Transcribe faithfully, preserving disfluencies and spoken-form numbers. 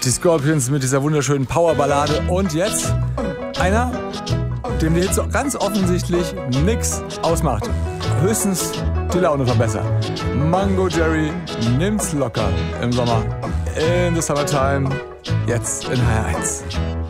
Die Scorpions mit dieser wunderschönen Powerballade. Und jetzt einer, dem die Hitze ganz offensichtlich nichts ausmacht. Höchstens die Laune verbessert. Mango Jerry nimmt's locker im Sommer. In the summertime. Jetzt in H R eins.